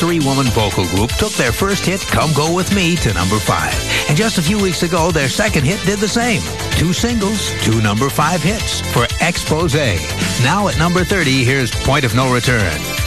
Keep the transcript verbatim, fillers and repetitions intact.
three-woman vocal group took their first hit, Come Go With Me, to number five. And just a few weeks ago, their second hit did the same. Two singles, two number five hits for Exposé. Now at number thirty, here's Point of No Return.